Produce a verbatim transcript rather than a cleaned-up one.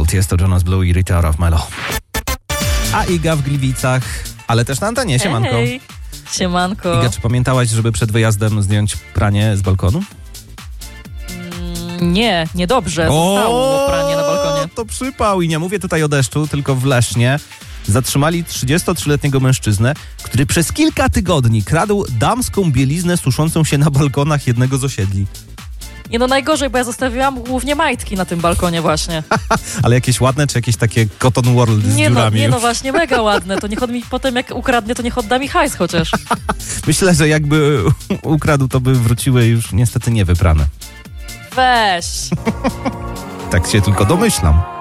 World. Jest to Jonas Blue i Rita Ora of Melo. A Iga w Gliwicach, ale też na antenie. Siemanko. Hej, siemanko. Iga, czy pamiętałaś, żeby przed wyjazdem zdjąć pranie z balkonu? Mm, nie, niedobrze. Zostało pranie na balkonie. To przypał. I nie mówię tutaj o deszczu, tylko w Lesznie. Zatrzymali trzydziestotrzyletniego mężczyznę, który przez kilka tygodni kradł damską bieliznę suszącą się na balkonach jednego z osiedli. Nie no, najgorzej, bo ja zostawiłam głównie majtki na tym balkonie właśnie. Ale jakieś ładne, czy jakieś takie Cotton World z Nie no, dziurami? nie no, właśnie mega ładne. To niech on mi potem, jak ukradnie, to niech odda mi hajs chociaż. Myślę, że jakby ukradł, to by wróciły już niestety niewyprane. Weź. Tak się tylko domyślam.